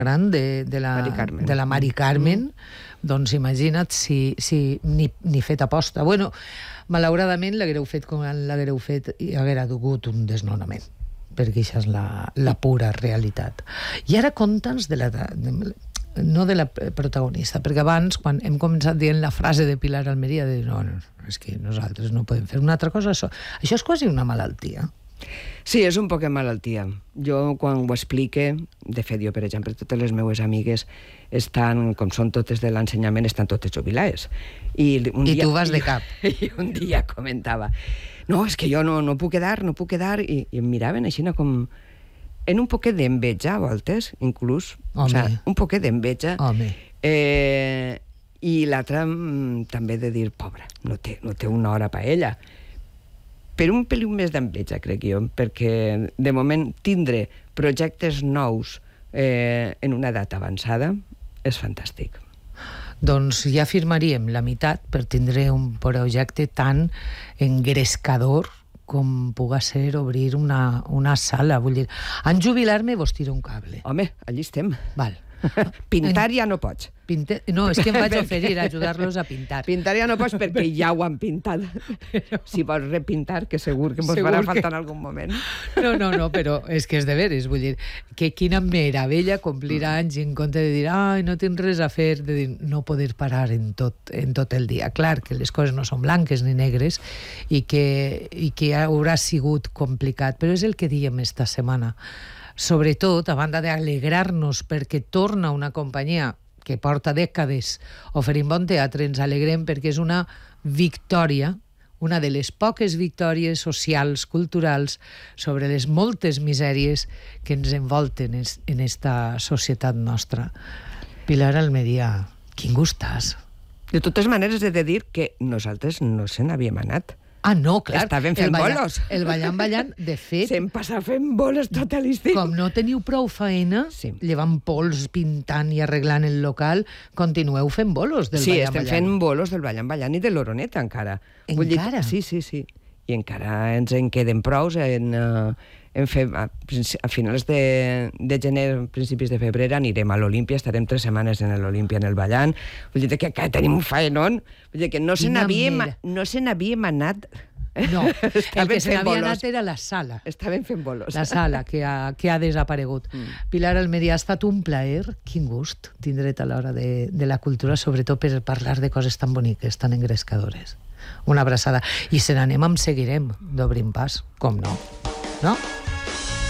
gran de la Mari Carmen, doncs imagina't si ni fet aposta. Bueno, malauradament l'haguereu fet com l'haguereu fet i haguera dugut un desnonament, perquè això és la pura realitat. I ara conta'ns no de la protagonista, perquè abans, quan hem començat dient la frase de Pilar Almeria, de dir, no, és que nosaltres no podem fer una altra cosa, això és quasi una malaltia. Sí, és un poc de malaltia. Jo, quan ho explique, de fet, jo, per exemple, totes les meues amigues estan, com són totes de l'ensenyament, estan totes jubilades. I tu vas de cap. I un dia comentava, no, és que jo no puc quedar, i em miraven així com en un poquet d'enveja, a voltes, inclús. O sigui, un poquet d'enveja. I l'altra també de dir, pobra, no té una hora per ella. Per un peliu més d'enveja, crec jo, perquè de moment tindre projectes nous en una edat avançada és fantàstic. Doncs ja firmaríem la meitat per tindre un projecte tan engrescador com puga ser obrir una sala. Vull dir, en jubilar-me vos tiro un cable. Home, allí estem. Val. Pintar ja no pots. No, és que em vaig oferir a ajudar-los a pintar. Pintar ja no pots perquè ja ho han pintat. Si vols repintar, que segur que ens farà falta en algun moment. No, però és que és de veres, vull dir, que quina meravella complir anys en compte de dir, ai, no tinc res a fer, de dir, no poder parar en tot el dia. Clar que les coses no són blanques ni negres i que haurà sigut complicat, però és el que dèiem esta setmana. Sobretot, a banda d'alegrar-nos perquè torna una companyia que porta dècades oferint bon teatre, ens alegrem perquè és una victòria, una de les poques victòries socials, culturals, sobre les moltes misèries que ens envolten en esta societat nostra. Pilar Almeria, quin gustàs. De totes maneres, he de dir que nosaltres no se n'havíem anat. Ah, no, clar. Estaven fent bolos. El ballant, de fet... Se'm passa fent bolos tot l'estiu. Com no teniu prou faena, sí, llevant pols, pintant i arreglant el local, continueu fent bolos del ballant. Sí, estem fent bolos del ballant i de l'Oroneta, encara. Encara? Sí. I encara ens en queden prous. A finals de gener, principis de febrer, anirem a l'Olímpia, estarem 3 setmanes en l'Olímpia, en el ballant. Vull dir que tenim un faenon. Vull dir que no se n'havíem anat. No, el que se n'havia anat era la sala. Estaven fent bolos. La sala, que ha desaparegut. Pilar Almeria, ha estat un plaer, quin gust tindre't a l'hora de la cultura, sobretot per parlar de coses tan boniques, tan engrescadores. Una abraçada. I se n'anem, seguirem d'Obrim Pas, com no? No?